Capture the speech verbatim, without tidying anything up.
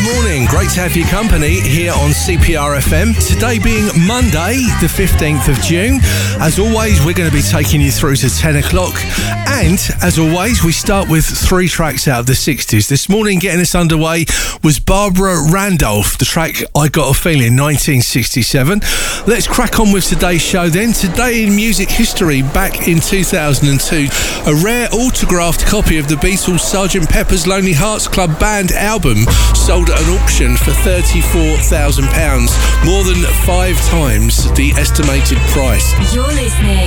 morning. Great to have your company here on C P R F M. Today being Monday, the fifteenth of June. As always, we're going to be taking you through to ten o'clock. And as always, we start with three tracks out of the sixties. This morning, getting us underway was Barbara Randolph, the track I Got a Feeling, nineteen sixty-seven. Let's crack on with today's show then. Today in music history, back in two thousand two, a rare autographed copy of the Beatles' Sergeant Pepper's Lonely Hearts Club Band album sold at an auction for thirty-four thousand pounds, more than five times the estimated price. You're listening